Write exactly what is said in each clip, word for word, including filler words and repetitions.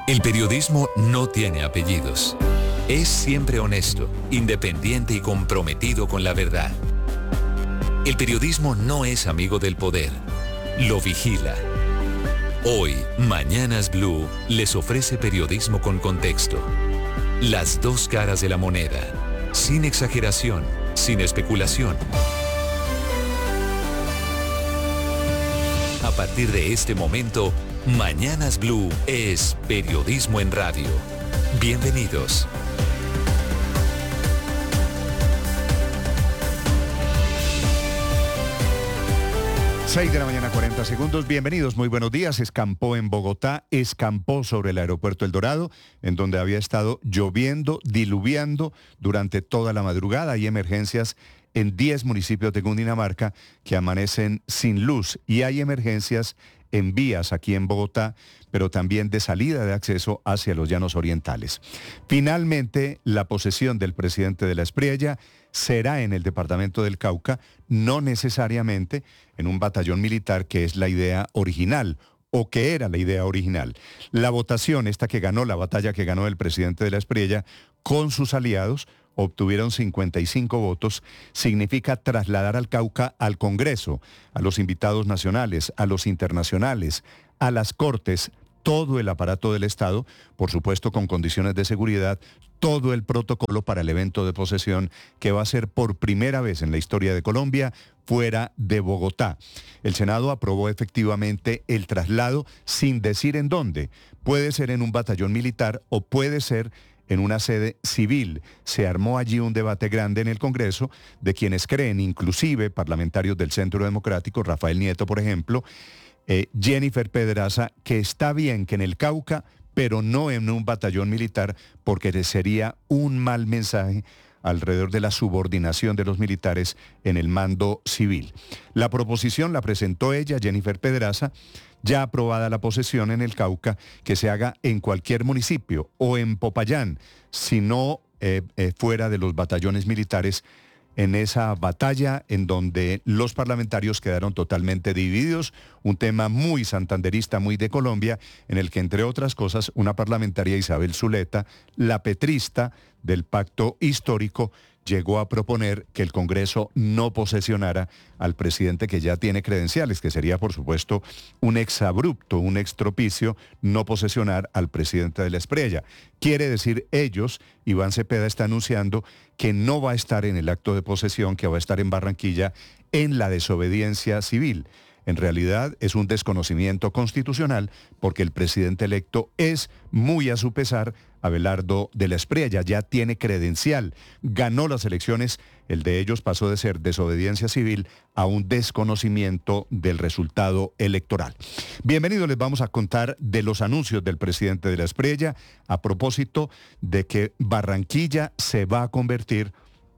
El periodismo no tiene apellidos. Es siempre honesto, independiente y comprometido con la verdad. El periodismo no es amigo del poder, lo vigila. Hoy, Mañanas Blue les ofrece periodismo con contexto. Las dos caras de la moneda, sin exageración, sin especulación. A partir de este momento, Mañanas Blue es periodismo en radio. Bienvenidos. seis de la mañana, cuarenta segundos. Bienvenidos, muy buenos días. Escampó en Bogotá, escampó sobre el aeropuerto El Dorado, en donde había estado lloviendo, diluviando durante toda la madrugada. Hay emergencias en diez municipios de Cundinamarca que amanecen sin luz y hay emergencias en vías aquí en Bogotá, pero también de salida de acceso hacia los llanos orientales. Finalmente, la posesión del presidente de la Espriella será en el departamento del Cauca, no necesariamente en un batallón militar, que es la idea original, o que era la idea original. La votación, esta que ganó, la batalla que ganó el presidente de la Espriella, con sus aliados, obtuvieron cincuenta y cinco votos, significa trasladar al Cauca al Congreso, a los invitados nacionales, a los internacionales, a las Cortes, todo el aparato del Estado, por supuesto con condiciones de seguridad, todo el protocolo para el evento de posesión que va a ser por primera vez en la historia de Colombia fuera de Bogotá. El Senado aprobó efectivamente el traslado sin decir en dónde. Puede ser en un batallón militar o puede ser en una sede civil. Se armó allí un debate grande en el Congreso de quienes creen, inclusive parlamentarios del Centro Democrático, Rafael Nieto, por ejemplo, eh, Jennifer Pedraza, que está bien que en el Cauca, pero no en un batallón militar, porque sería un mal mensaje alrededor de la subordinación de los militares en el mando civil. La proposición la presentó ella, Jennifer Pedraza, ya aprobada la posesión en el Cauca, que se haga en cualquier municipio o en Popayán, si no eh, eh, fuera de los batallones militares, en esa batalla en donde los parlamentarios quedaron totalmente divididos, un tema muy santanderista, muy de Colombia, en el que, entre otras cosas, una parlamentaria, Isabel Zuleta, la petrista del pacto histórico, llegó a proponer que el Congreso no posesionara al presidente que ya tiene credenciales, que sería, por supuesto, un exabrupto, un extropicio, no posesionar al presidente de la Espriella. Quiere decir ellos, Iván Cepeda está anunciando que no va a estar en el acto de posesión, que va a estar en Barranquilla en la desobediencia civil. En realidad es un desconocimiento constitucional porque el presidente electo es, muy a su pesar, Abelardo de la Espriella, ya tiene credencial, ganó las elecciones, el de ellos pasó de ser desobediencia civil a un desconocimiento del resultado electoral. Bienvenidos, les vamos a contar de los anuncios del presidente de la Espriella a propósito de que Barranquilla se va a convertir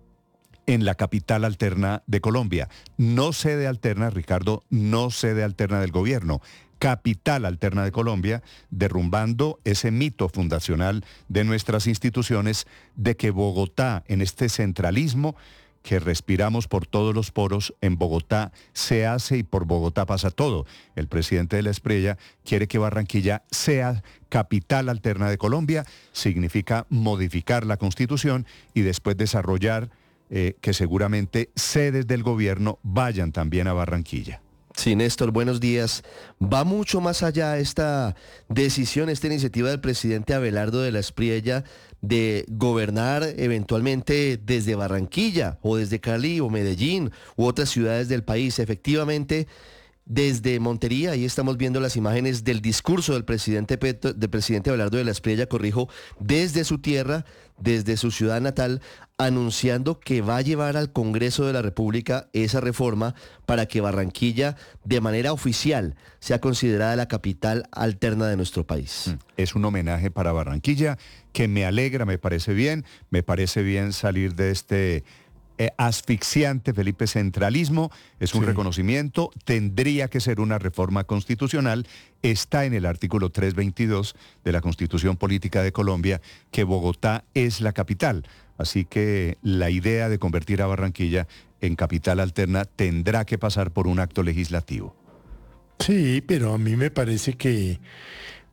en la capital alterna de Colombia. No sede alterna, Ricardo, no sede alterna del gobierno. Capital alterna de Colombia, derrumbando ese mito fundacional de nuestras instituciones de que Bogotá, en este centralismo que respiramos por todos los poros, en Bogotá se hace y por Bogotá pasa todo. El presidente de la Espriella quiere que Barranquilla sea capital alterna de Colombia, significa modificar la Constitución y después desarrollar Eh, que seguramente sedes del gobierno vayan también a Barranquilla. Sí, Néstor, buenos días. Va mucho más allá esta decisión, esta iniciativa del presidente Abelardo de la Espriella de gobernar eventualmente desde Barranquilla o desde Cali o Medellín u otras ciudades del país. Efectivamente, desde Montería, ahí estamos viendo las imágenes del discurso del presidente Petro, del presidente Abelardo de la Espriella, corrijo, desde su tierra, desde su ciudad natal, anunciando que va a llevar al Congreso de la República esa reforma para que Barranquilla, de manera oficial, sea considerada la capital alterna de nuestro país. Es un homenaje para Barranquilla que me alegra, me parece bien, me parece bien salir de este Eh, asfixiante, Felipe, centralismo, es un sí. reconocimiento, tendría que ser una reforma constitucional, está en el artículo trescientos veintidós de la Constitución Política de Colombia, que Bogotá es la capital, así que la idea de convertir a Barranquilla en capital alterna tendrá que pasar por un acto legislativo. Sí, pero a mí me parece que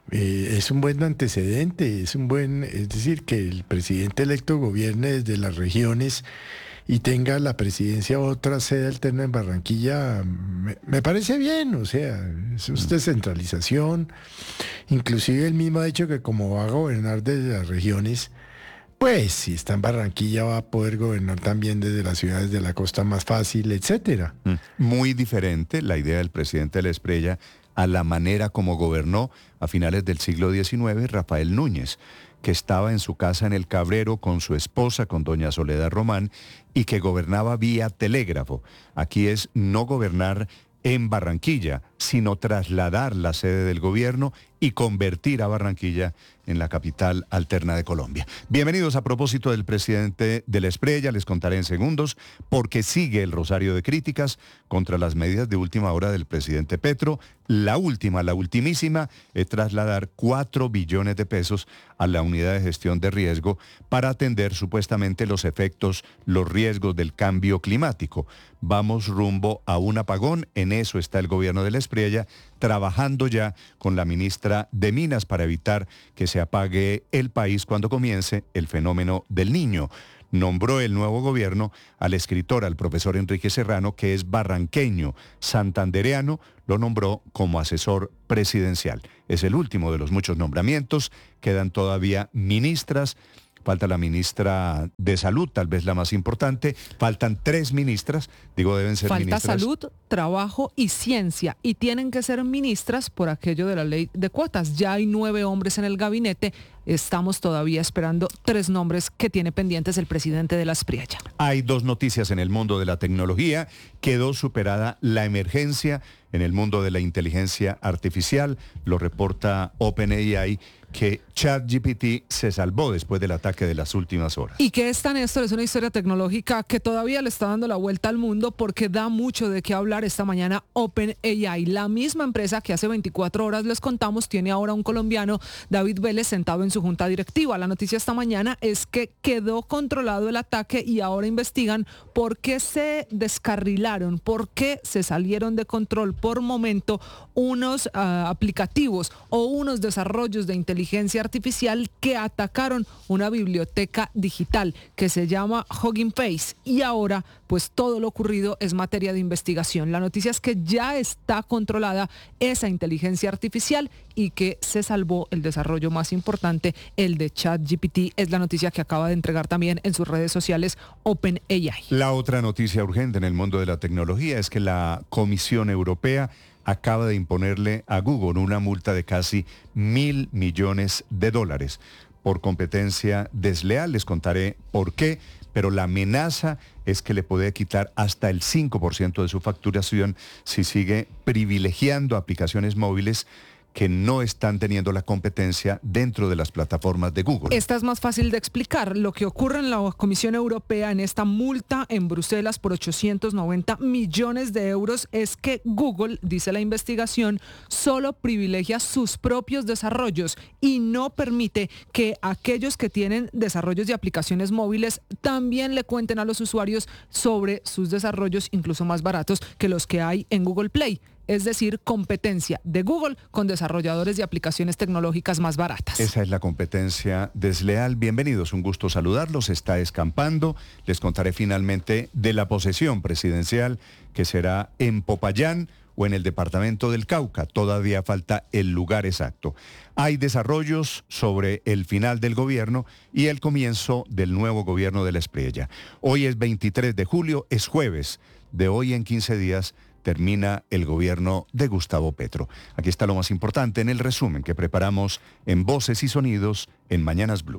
Eh, es un buen antecedente, es un buen, es decir, que el presidente electo gobierne desde las regiones y tenga la presidencia otra sede alterna en Barranquilla, me, me parece bien, o sea, es usted descentralización. Inclusive él mismo ha dicho que como va a gobernar desde las regiones, pues si está en Barranquilla va a poder gobernar también desde las ciudades de la costa más fácil, etcétera. Muy diferente la idea del presidente de la Espriella a la manera como gobernó a finales del siglo diecinueve Rafael Núñez, que estaba en su casa en El Cabrero con su esposa, con doña Soledad Román, y que gobernaba vía telégrafo. Aquí es no gobernar en Barranquilla, sino trasladar la sede del gobierno y convertir a Barranquilla en la capital alterna de Colombia. Bienvenidos a propósito del presidente de la Espriella, les contaré en segundos, porque sigue el rosario de críticas contra las medidas de última hora del presidente Petro. La última, la ultimísima, es trasladar cuatro billones de pesos a la unidad de gestión de riesgo para atender supuestamente los efectos, los riesgos del cambio climático. Vamos rumbo a un apagón, en eso está el gobierno de la Espriella, trabajando ya con la ministra de Minas para evitar que se apague el país cuando comience el fenómeno del Niño. Nombró el nuevo gobierno al escritor, al profesor Enrique Serrano, que es barranqueño, santandereano, lo nombró como asesor presidencial. Es el último de los muchos nombramientos, quedan todavía ministras. Falta la ministra de Salud, tal vez la más importante. Faltan tres ministras, digo, deben ser Falta ministras. Falta Salud, Trabajo y Ciencia. Y tienen que ser ministras por aquello de la ley de cuotas. Ya hay nueve hombres en el gabinete. Estamos todavía esperando tres nombres que tiene pendientes el presidente de la Espriella. Hay dos noticias en el mundo de la tecnología. Quedó superada la emergencia en el mundo de la inteligencia artificial. Lo reporta OpenAI, que ChatGPT se salvó después del ataque de las últimas horas. Y que esta, Néstor, es una historia tecnológica que todavía le está dando la vuelta al mundo porque da mucho de qué hablar esta mañana. OpenAI, la misma empresa que hace veinticuatro horas les contamos, tiene ahora un colombiano, David Vélez, sentado en su junta directiva. La noticia esta mañana es que quedó controlado el ataque y ahora investigan por qué se descarrilaron, por qué se salieron de control por momento unos uh, aplicativos o unos desarrollos de inteligencia artificial que atacaron una biblioteca digital que se llama Hugging Face, y ahora pues todo lo ocurrido es materia de investigación. La noticia es que ya está controlada esa inteligencia artificial y que se salvó el desarrollo más importante, el de ChatGPT. Es la noticia que acaba de entregar también en sus redes sociales OpenAI. La otra noticia urgente en el mundo de la tecnología es que la Comisión Europea acaba de imponerle a Google una multa de casi mil millones de dólares por competencia desleal. Les contaré por qué, pero la amenaza es que le puede quitar hasta el cinco por ciento de su facturación si sigue privilegiando aplicaciones móviles que no están teniendo la competencia dentro de las plataformas de Google. Esta es más fácil de explicar. Lo que ocurre en la Comisión Europea en esta multa en Bruselas por ochocientos noventa millones de euros es que Google, dice la investigación, solo privilegia sus propios desarrollos y no permite que aquellos que tienen desarrollos de aplicaciones móviles también le cuenten a los usuarios sobre sus desarrollos, incluso más baratos que los que hay en Google Play. Es decir, competencia de Google con desarrolladores de aplicaciones tecnológicas más baratas. Esa es la competencia desleal. Bienvenidos, un gusto saludarlos. Está escampando. Les contaré finalmente de la posesión presidencial que será en Popayán o en el departamento del Cauca. Todavía falta el lugar exacto. Hay desarrollos sobre el final del gobierno y el comienzo del nuevo gobierno de la Espriella. Hoy es veintitrés de julio, es jueves. De hoy en quince días termina el gobierno de Gustavo Petro. Aquí está lo más importante en el resumen que preparamos en Voces y Sonidos en Mañanas Blue.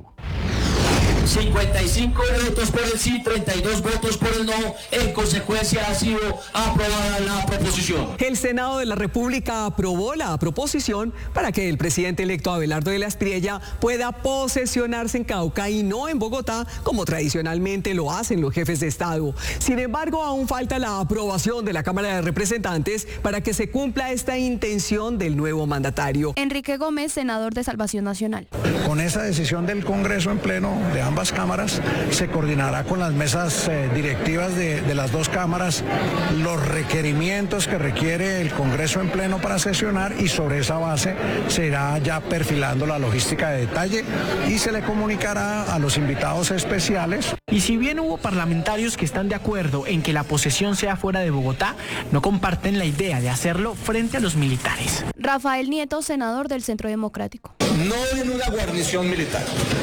cincuenta y cinco votos por el sí, treinta y dos votos por el no. En consecuencia ha sido aprobada la proposición. El Senado de la República aprobó la proposición para que el presidente electo Abelardo de la Espriella pueda posesionarse en Cauca y no en Bogotá, como tradicionalmente lo hacen los jefes de Estado. Sin embargo, aún falta la aprobación de la Cámara de Representantes para que se cumpla esta intención del nuevo mandatario. Enrique Gómez, senador de Salvación Nacional. Con esa decisión del Congreso en pleno de ambos ambas cámaras, se coordinará con las mesas eh, directivas de, de las dos cámaras los requerimientos que requiere el Congreso en pleno para sesionar y sobre esa base se irá ya perfilando la logística de detalle y se le comunicará a los invitados especiales. Y si bien hubo parlamentarios que están de acuerdo en que la posesión sea fuera de Bogotá, no comparten la idea de hacerlo frente a los militares. Rafael Nieto, senador del Centro Democrático. No en una guarnición militar.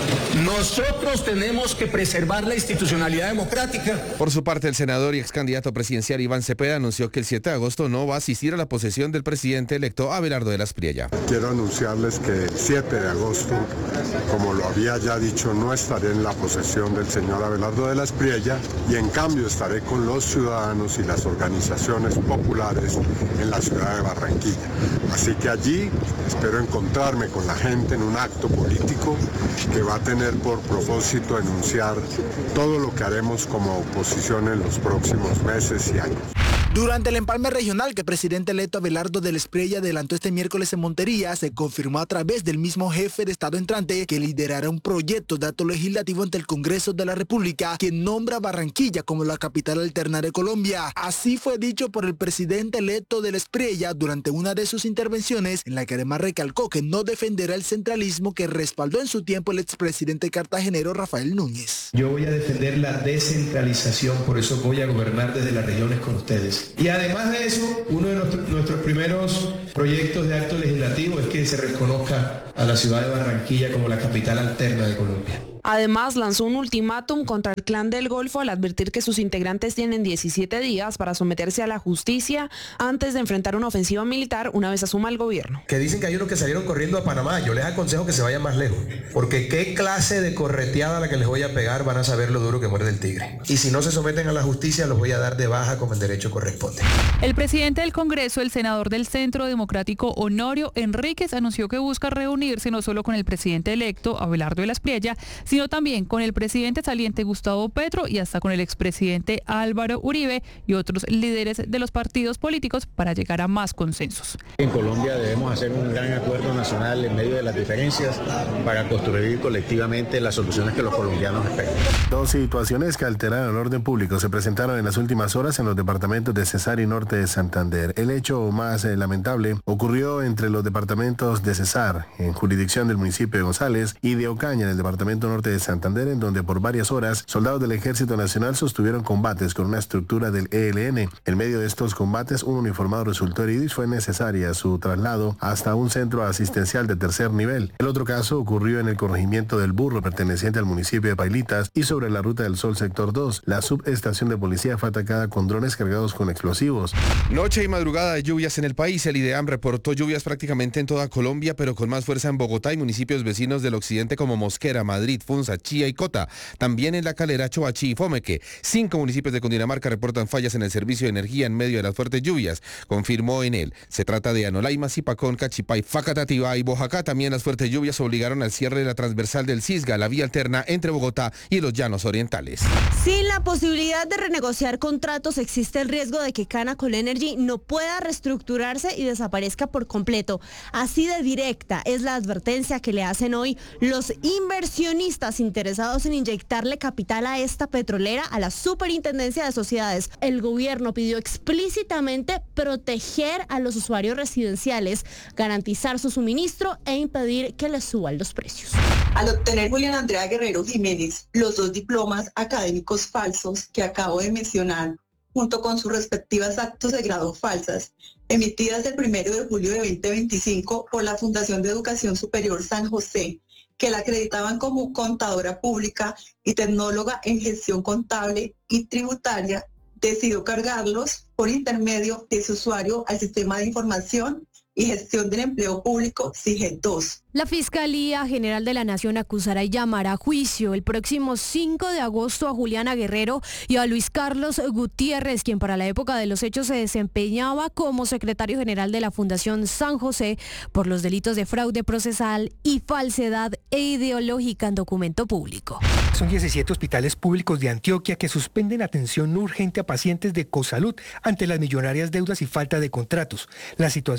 Nosotros tenemos que preservar la institucionalidad democrática. Por su parte, el senador y ex candidato presidencial Iván Cepeda anunció que el siete de agosto no va a asistir a la posesión del presidente electo Abelardo de la Espriella. Quiero anunciarles que el siete de agosto, como lo había ya dicho, no estaré en la posesión del señor Abelardo de la Espriella y en cambio estaré con los ciudadanos y las organizaciones populares en la ciudad de Barranquilla. Así que allí espero encontrarme con la gente en un acto político que va a tener por propósito enunciar todo lo que haremos como oposición en los próximos meses y años. Durante el empalme regional que el presidente electo Abelardo de la Espriella adelantó este miércoles en Montería, se confirmó a través del mismo jefe de Estado entrante que liderará un proyecto de acto legislativo ante el Congreso de la República que nombra Barranquilla como la capital alterna de Colombia. Así fue dicho por el presidente electo de la Espriella durante una de sus intervenciones, en la que además recalcó que no defenderá el centralismo que respaldó en su tiempo el expresidente cartagenero Rafael Núñez. Yo voy a defender la descentralización, por eso voy a gobernar desde las regiones con ustedes. Y además de eso, uno de nuestro, nuestros primeros proyectos de acto legislativo es que se reconozca a la ciudad de Barranquilla como la capital alterna de Colombia. Además, lanzó un ultimátum contra el Clan del Golfo al advertir que sus integrantes tienen diecisiete días para someterse a la justicia antes de enfrentar una ofensiva militar una vez asuma el gobierno. Que dicen que hay unos que salieron corriendo a Panamá. Yo les aconsejo que se vayan más lejos, porque qué clase de correteada a la que les voy a pegar van a saber lo duro que muerde el tigre. Y si no se someten a la justicia, los voy a dar de baja como el derecho corresponde. El presidente del Congreso, el senador del Centro Democrático Honorio Enríquez, anunció que busca reunirse no solo con el presidente electo Abelardo de la Espriella, sino también con el presidente saliente Gustavo Petro y hasta con el expresidente Álvaro Uribe y otros líderes de los partidos políticos para llegar a más consensos. En Colombia debemos hacer un gran acuerdo nacional en medio de las diferencias para construir colectivamente las soluciones que los colombianos esperan. Dos situaciones que alteraron el orden público se presentaron en las últimas horas en los departamentos de Cesar y Norte de Santander. El hecho más eh, lamentable ocurrió entre los departamentos de Cesar, en jurisdicción del municipio de González, y de Ocaña, en el departamento norte de Santander, en donde por varias horas soldados del Ejército Nacional sostuvieron combates con una estructura del E L N. En medio de estos combates, un uniformado resultó herido y fue necesaria su traslado hasta un centro asistencial de tercer nivel. El otro caso ocurrió en el corregimiento del Burro, perteneciente al municipio de Pailitas, y sobre la Ruta del Sol sector dos. La subestación de policía fue atacada con drones cargados con explosivos. Noche y madrugada de lluvias en el país. El IDEAM reportó lluvias prácticamente en toda Colombia, pero con más fuerza en Bogotá y municipios vecinos del occidente como Mosquera, Madrid, Funza, Chía y Cota. También en La Calera, Choachí y Fomeque. Cinco municipios de Cundinamarca reportan fallas en el servicio de energía en medio de las fuertes lluvias, confirmó en él. Se trata de Anolaima, Zipacón, Cachipay, Facatativá y Boyacá. También las fuertes lluvias obligaron al cierre de la transversal del Cisga, la vía alterna entre Bogotá y los llanos orientales. Sin la posibilidad de renegociar contratos, existe el riesgo de que Canacol Energy no pueda reestructurarse y desaparezca por completo. Así de directa es la advertencia que le hacen hoy los inversionistas interesados en inyectarle capital a esta petrolera a la Superintendencia de Sociedades. El gobierno pidió explícitamente proteger a los usuarios residenciales, garantizar su suministro e impedir que les suban los precios. Al obtener Julián Andrea Guerrero Jiménez los dos diplomas académicos falsos que acabo de mencionar, junto con sus respectivas actos de grado falsas, emitidas el primero de julio de veinte veinticinco por la Fundación de Educación Superior San José, que la acreditaban como contadora pública y tecnóloga en gestión contable y tributaria, decidió cargarlos por intermedio de su usuario al Sistema de Información y Gestión del Empleo Público, SIGET dos. La Fiscalía General de la Nación acusará y llamará a juicio el próximo cinco de agosto a Juliana Guerrero y a Luis Carlos Gutiérrez, quien para la época de los hechos se desempeñaba como secretario general de la Fundación San José por los delitos de fraude procesal y falsedad e ideológica en documento público. Son diecisiete hospitales públicos de Antioquia que suspenden atención urgente a pacientes de Cosalud ante las millonarias deudas y falta de contratos. La situación afecta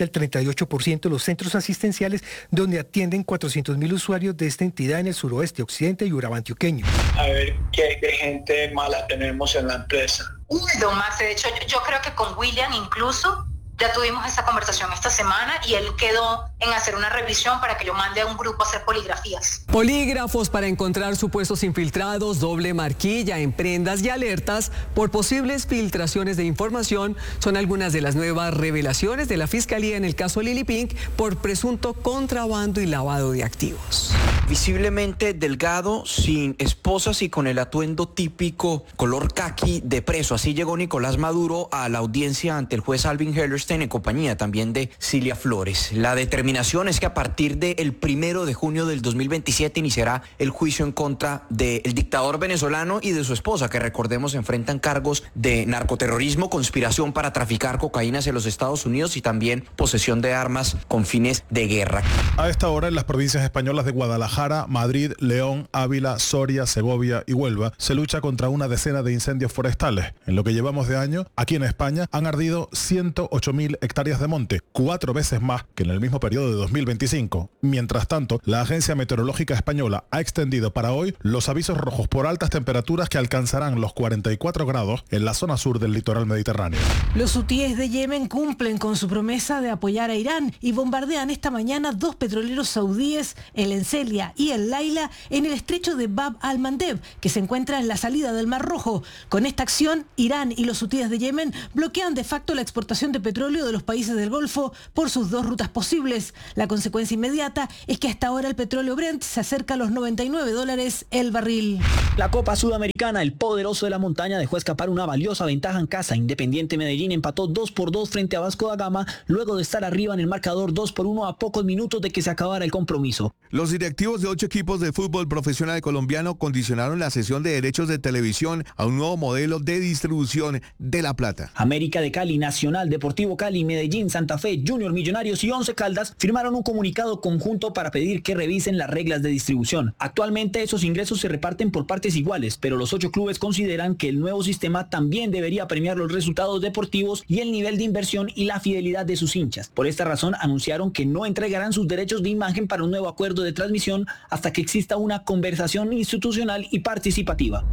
representa el treinta y ocho por ciento de los centros asistenciales donde atienden cuatrocientos mil usuarios de esta entidad en el suroeste, occidente y Urabá antioqueño. A ver qué, qué gente mala tenemos en la empresa. Don Max, de hecho yo, yo creo que con William incluso ya tuvimos esa conversación esta semana y él quedó en hacer una revisión para que yo mande a un grupo a hacer poligrafías. Polígrafos para encontrar supuestos infiltrados, doble marquilla en prendas y alertas por posibles filtraciones de información son algunas de las nuevas revelaciones de la Fiscalía en el caso Lili Pink por presunto contrabando y lavado de activos. Visiblemente delgado, sin esposas y con el atuendo típico color caqui de preso. Así llegó Nicolás Maduro a la audiencia ante el juez Alvin Hellerstein en compañía también de Cilia Flores. La determinación es que a partir del primero de junio del dos mil veintisiete iniciará el juicio en contra del dictador venezolano y de su esposa, que recordemos enfrentan cargos de narcoterrorismo, conspiración para traficar cocaína hacia los Estados Unidos y también posesión de armas con fines de guerra. A esta hora en las provincias españolas de Guadalajara, Madrid, León, Ávila, Soria, Segovia y Huelva se lucha contra una decena de incendios forestales. En lo que llevamos de año, aquí en España han ardido ciento ocho mil hectáreas de monte, cuatro veces más que en el mismo periodo de dos mil veinticinco. Mientras tanto, la Agencia Meteorológica Española ha extendido para hoy los avisos rojos por altas temperaturas que alcanzarán los cuarenta y cuatro grados en la zona sur del litoral mediterráneo. Los hutíes de Yemen cumplen con su promesa de apoyar a Irán y bombardean esta mañana dos petroleros saudíes, el Encelia y el Laila, en el estrecho de Bab al-Mandeb, que se encuentra en la salida del Mar Rojo. Con esta acción, Irán y los hutíes de Yemen bloquean de facto la exportación de petróleo de los países del Golfo por sus dos rutas posibles. La consecuencia inmediata es que hasta ahora el petróleo Brent se acerca a los noventa y nueve dólares el barril. La Copa Sudamericana, el poderoso de la montaña dejó escapar una valiosa ventaja en casa. Independiente Medellín empató dos por dos frente a Vasco da Gama, luego de estar arriba en el marcador dos por uno a pocos minutos de que se acabara el compromiso. Los directivos de ocho equipos de fútbol profesional colombiano condicionaron la cesión de derechos de televisión a un nuevo modelo de distribución de la plata. América de Cali, Nacional, Deportivo Cali, Medellín, Santa Fe, Junior, Millonarios y Once Caldas firmaron un comunicado conjunto para pedir que revisen las reglas de distribución. Actualmente esos ingresos se reparten por partes iguales, pero los ocho clubes consideran que el nuevo sistema también debería premiar los resultados deportivos y el nivel de inversión y la fidelidad de sus hinchas. Por esta razón anunciaron que no entregarán sus derechos de imagen para un nuevo acuerdo de transmisión hasta que exista una conversación institucional y participativa.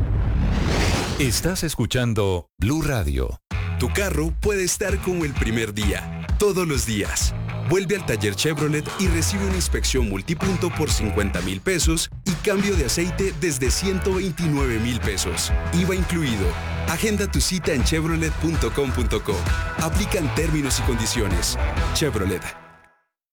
Estás escuchando Blue Radio. Tu carro puede estar como el primer día, todos los días. Vuelve al taller Chevrolet y recibe una inspección multipunto por cincuenta mil pesos y cambio de aceite desde ciento veintinueve mil pesos. I V A incluido. Agenda tu cita en chevrolet punto com punto co. Aplican términos y condiciones. Chevrolet.